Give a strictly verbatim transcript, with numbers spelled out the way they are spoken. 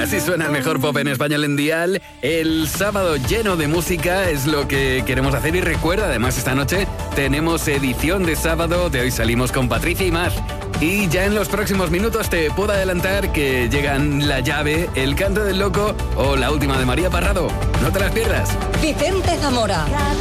Así suena el mejor pop en español en Dial. El sábado lleno de música es lo que queremos hacer. Y recuerda, además, esta noche tenemos edición de sábado. De hoy salimos con Patricia y más. Y ya en los próximos minutos te puedo adelantar que llegan La Llave, El Canto del Loco o la última de María Parrado. No te las pierdas. Vicente Zamora.